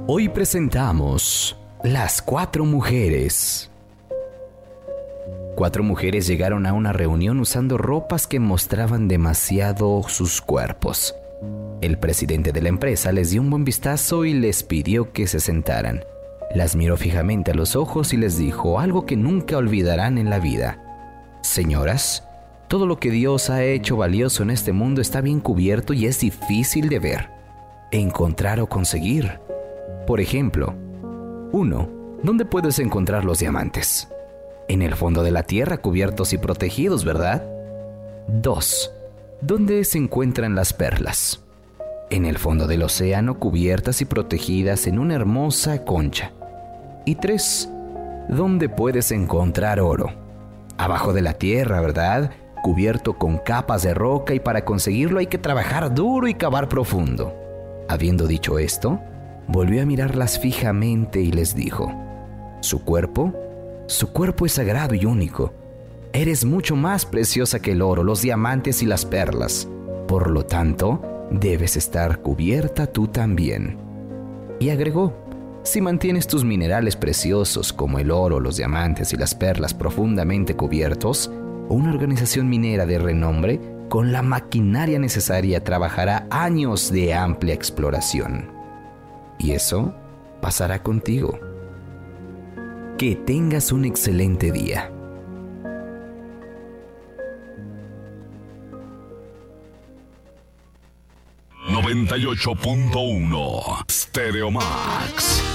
Hoy presentamos Las Cuatro Mujeres. Cuatro mujeres llegaron a una reunión usando ropas que mostraban demasiado sus cuerpos. El presidente de la empresa les dio un buen vistazo y les pidió que se sentaran. Las miró fijamente a los ojos y les dijo algo que nunca olvidarán en la vida. Señoras, todo lo que Dios ha hecho valioso en este mundo está bien cubierto y es difícil de ver, encontrar o conseguir. Por ejemplo, 1. ¿Dónde puedes encontrar los diamantes? En el fondo de la tierra, cubiertos y protegidos, ¿verdad? 2. ¿Dónde se encuentran las perlas? En el fondo del océano, cubiertas y protegidas en una hermosa concha. Y 3. ¿Dónde puedes encontrar oro? Abajo de la tierra, ¿verdad? Cubierto con capas de roca y para conseguirlo hay que trabajar duro y cavar profundo. Habiendo dicho esto, volvió a mirarlas fijamente y les dijo: Su cuerpo es sagrado y único. Eres mucho más preciosa que el oro, los diamantes y las perlas. Por lo tanto, debes estar cubierta tú también. Y agregó: si mantienes tus minerales preciosos como el oro, los diamantes y las perlas profundamente cubiertos, una organización minera de renombre con la maquinaria necesaria trabajará años de amplia exploración. Y eso pasará contigo. Que tengas un excelente día. ...98.1 Stereo Max.